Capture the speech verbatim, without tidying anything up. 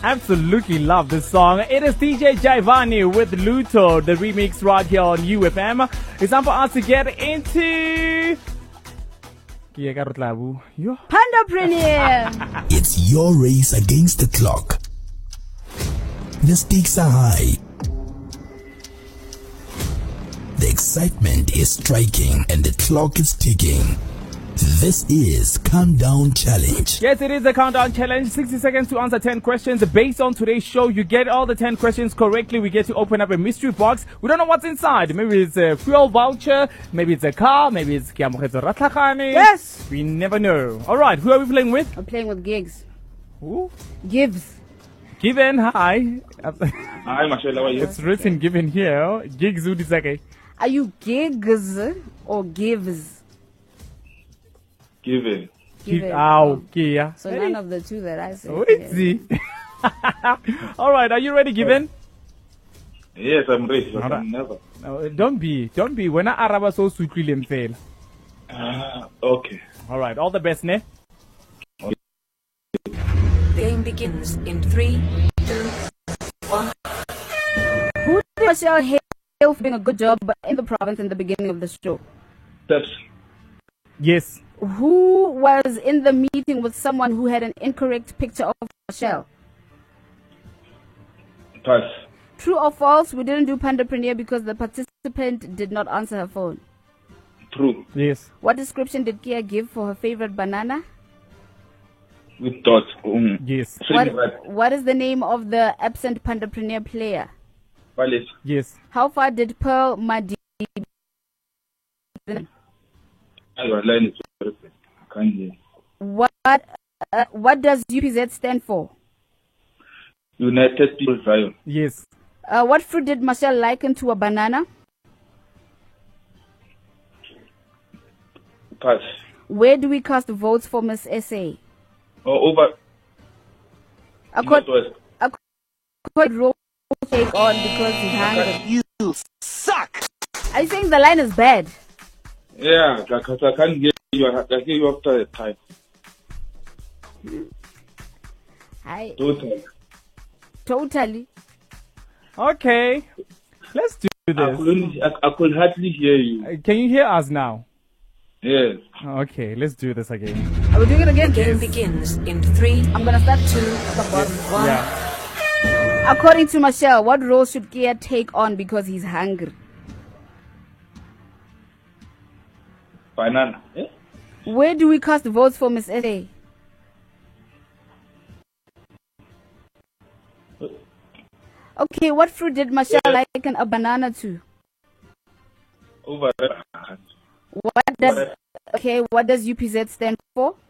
Absolutely love this song. It is D J Jaivani with Luto, the remix right here on U F M. It's time for us to get into Pandapreneur. It's your race against the clock. The stakes are high. The excitement is striking and the clock is ticking. This is Countdown Challenge. Yes, it is a Countdown Challenge. sixty seconds to answer ten questions. Based on today's show, you get all the ten questions correctly. We get to open up a mystery box. We don't know what's inside. Maybe it's a fuel voucher. Maybe it's a car. Maybe it's Ratlachani. Yes. We never know. All right, who are we playing with? I'm playing with Gigs. Who? Gibbs. Given, hi. Hi, Marcel, how are you? It's written Given here. Gigs Udisake. Are you Gigs or Gives? Given. Give out, yeah. So none of the two that I said. Wait, all right, are you ready, Given? Yes, I'm ready. But Right. I'm never. No, don't be, don't be. When I Araba so sweetly and fail. Ah, okay. All right, all the best, ne? The game begins in three, two, one. Who did Michelle hail for doing a good job in the province in the beginning of the show? Steps. Yes. Who was in the meeting with someone who had an incorrect picture of Michelle? Pass. True or false? We didn't do Pandapreneur because the participant did not answer her phone. True. Yes. What description did Kia give for her favorite banana? With dots. Um, Yes. What, What? what is the name of the absent Pandapreneur player? Palace. Yes. How far did Pearl Madi? Your line is very bad. I can't hear. What uh, what does U P Z stand for? United People Zion. Yes. Uh, what fruit did Marcel liken to a banana? Pass. Where do we cast votes for Miss S A? Oh, over. Accord, Northwest. accord roll take on because he's hungry. You suck! Are you saying the line is bad? Yeah, because I can't hear you. I can hear you after a time. I Total. totally. Okay. Let's do I, this. couldn't, I, I could hardly hear you. Uh, Can you hear us now? Yes. Okay, let's do this again. Are we doing it again? The game begins in three, I'm gonna start two, at the bottom. one. Yeah. According to Michelle, what role should Kia take on because he's hungry? Banana. Eh? Where do we cast votes for Miss S A? Okay, what fruit did Michelle Yeah. liken a banana to? Over. What does okay? What does U P Z stand for?